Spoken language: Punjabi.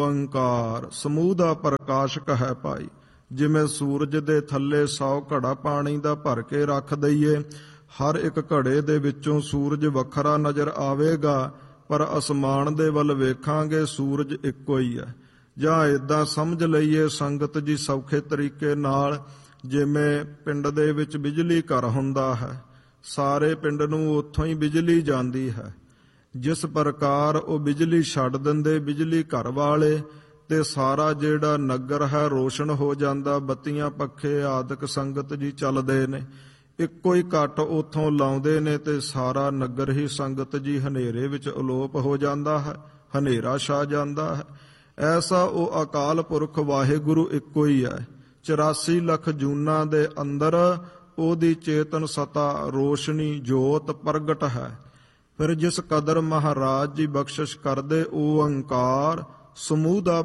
ਓੰਕਾਰ ਸਮੂਹ ਦਾ ਪ੍ਰਕਾਸ਼ਕ ਹੈ ਭਾਈ। ਜਿਵੇਂ ਸੂਰਜ ਦੇ ਥੱਲੇ 100 ਘੜਾ ਪਾਣੀ ਦਾ ਭਰ ਕੇ ਰੱਖ ਦਈਏ, ਹਰ ਇੱਕ ਘੜੇ ਦੇ ਵਿੱਚੋਂ ਸੂਰਜ ਵੱਖਰਾ ਨਜ਼ਰ ਆਵੇਗਾ, ਪਰ ਅਸਮਾਨ ਦੇ ਵੱਲ ਵੇਖਾਂਗੇ ਸੂਰਜ ਇੱਕੋ ਹੀ ਹੈ। ਜਾਂ ਏਦਾਂ ਸਮਝ ਲਈਏ ਸੰਗਤ ਜੀ ਸੌਖੇ ਤਰੀਕੇ ਨਾਲ, ਜਿਵੇਂ ਪਿੰਡ ਦੇ ਵਿੱਚ ਬਿਜਲੀ ਘਰ ਹੁੰਦਾ ਹੈ, ਸਾਰੇ ਪਿੰਡ ਨੂੰ ਉੱਥੋਂ ਹੀ ਬਿਜਲੀ ਜਾਂਦੀ ਹੈ। ਜਿਸ ਪ੍ਰਕਾਰ ਉਹ ਬਿਜਲੀ ਛੱਡ ਦਿੰਦੇ ਬਿਜਲੀ ਘਰ ਵਾਲੇ, ਤੇ ਸਾਰਾ ਜਿਹੜਾ ਨਗਰ ਹੈ ਰੋਸ਼ਨ ਹੋ ਜਾਂਦਾ, ਬੱਤੀਆਂ ਪੱਖੇ ਆਦਿਕ ਸੰਗਤ ਜੀ ਚੱਲਦੇ ਨੇ, ਇੱਕੋ ਹੀ ਕੱਟ ਉੱਥੋਂ ਲਾਉਂਦੇ ਨੇ ਤੇ ਸਾਰਾ ਨਗਰ ਹੀ ਸੰਗਤ ਜੀ ਹਨੇਰੇ ਵਿੱਚ ਅਲੋਪ ਹੋ ਜਾਂਦਾ ਹੈ, ਹਨੇਰਾ ਛਾ ਜਾਂਦਾ ਹੈ। ਐਸਾ ਉਹ ਅਕਾਲ ਪੁਰਖ ਵਾਹਿਗੁਰੂ ਇੱਕੋ ਹੀ ਹੈ। 84 ਲੱਖ ਜੂਨਾਂ ਦੇ ਅੰਦਰ ਉਹਦੀ ਚੇਤਨ ਸਤਾ ਰੋਸ਼ਨੀ ਜੋਤ ਪ੍ਰਗਟ ਹੈ। ਫਿਰ ਜਿਸ ਕਦਰ ਮਹਾਰਾਜ ਜੀ ਬਖਸ਼ਿਸ਼ ਕਰਦੇ ਓੰਕਾਰ ਸਮੂਹ ਦਾ